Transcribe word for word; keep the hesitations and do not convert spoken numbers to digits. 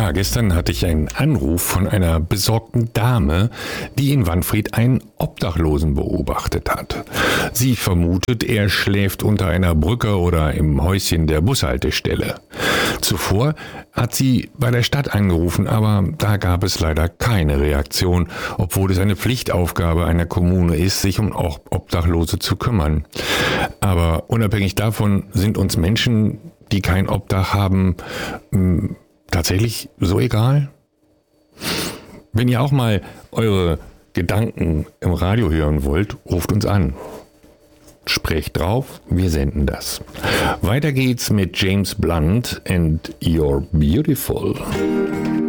Ja, gestern hatte ich einen Anruf von einer besorgten Dame, die in Wanfried einen Obdachlosen beobachtet hat. Sie vermutet, er schläft unter einer Brücke oder im Häuschen der Bushaltestelle. Zuvor hat sie bei der Stadt angerufen, aber da gab es leider keine Reaktion, obwohl es eine Pflichtaufgabe einer Kommune ist, sich um Obdachlose zu kümmern. Aber unabhängig davon sind uns Menschen, die kein Obdach haben, mh, tatsächlich so egal? Wenn ihr auch mal eure Gedanken im Radio hören wollt, ruft uns an. Sprecht drauf, wir senden das. Weiter geht's mit James Blunt and You're Beautiful.